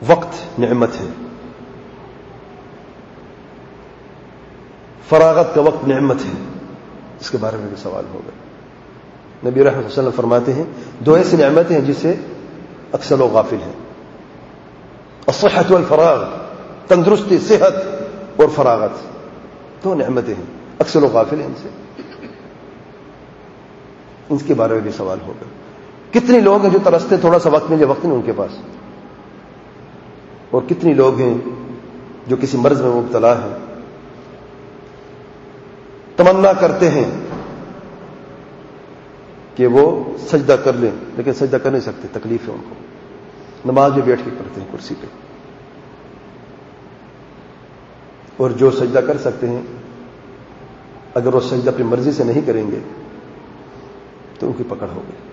وقت نعمت ہے، فراغت کا وقت نعمت ہے، اس کے بارے میں بھی سوال ہوگا۔ نبی رحمۃ اللہ صلی اللہ علیہ وسلم فرماتے ہیں دو ایسی نعمتیں ہیں جس سے اکثر لوگ غافل ہیں، الصحت والفراغ، تندرستی، صحت اور فراغت، دو نعمتیں ہیں، اکثر لوگ غافل ہیں ان سے، ان کے بارے میں بھی سوال ہوگا۔ کتنے لوگ ہیں جو ترستے تھوڑا سا وقت ملے، وقت نہیں ان کے پاس، اور کتنے لوگ ہیں جو کسی مرض میں مبتلا ہیں، تمنا کرتے ہیں کہ وہ سجدہ کر لیں لیکن سجدہ کر نہیں سکتے، تکلیف ہے ان کو، نماز میں بیٹھ کے پڑھتے ہیں کرسی پہ، اور جو سجدہ کر سکتے ہیں اگر وہ سجدہ اپنی مرضی سے نہیں کریں گے تو ان کی پکڑ ہو گئی۔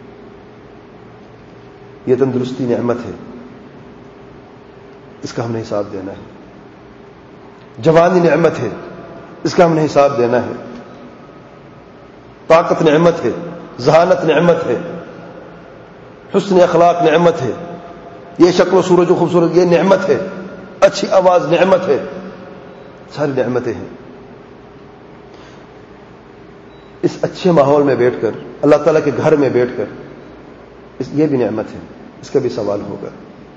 یہ تندرستی نعمت ہے، اس کا ہم نے حساب دینا ہے۔ جوانی نعمت ہے، اس کا ہم نے حساب دینا ہے۔ طاقت نعمت ہے، ذہانت نعمت ہے، حسن اخلاق نعمت ہے، یہ شکل و صورت جو خوبصورت یہ نعمت ہے، اچھی آواز نعمت ہے، ساری نعمتیں ہیں۔ اس اچھے ماحول میں بیٹھ کر، اللہ تعالیٰ کے گھر میں بیٹھ کر، یہ بھی نعمت ہے، اس کا بھی سوال ہوگا۔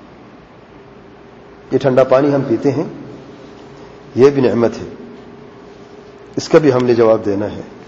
یہ ٹھنڈا پانی ہم پیتے ہیں، یہ بھی نعمت ہے، اس کا بھی ہم نے جواب دینا ہے۔